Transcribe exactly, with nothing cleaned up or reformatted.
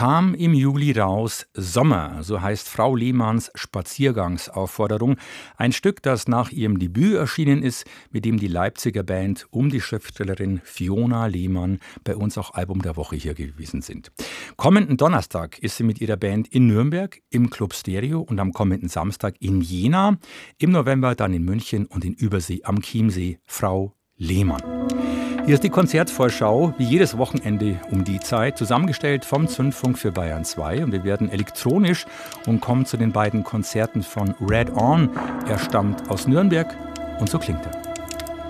kam im Juli raus Sommer, so heißt Frau Lehmanns Spaziergangsaufforderung. Ein Stück, das nach ihrem Debüt erschienen ist, mit dem die Leipziger Band um die Schriftstellerin Fiona Lehmann bei uns auch Album der Woche hier gewesen sind. Kommenden Donnerstag ist sie mit ihrer Band in Nürnberg im Club Stereo und am kommenden Samstag in Jena, im November dann in München und in Übersee am Chiemsee. Frau Lehmann. Hier ist die Konzertvorschau, wie jedes Wochenende um die Zeit, zusammengestellt vom Zündfunk für Bayern zwei. Und wir werden elektronisch und kommen zu den beiden Konzerten von Red On. Er stammt aus Nürnberg und so klingt er.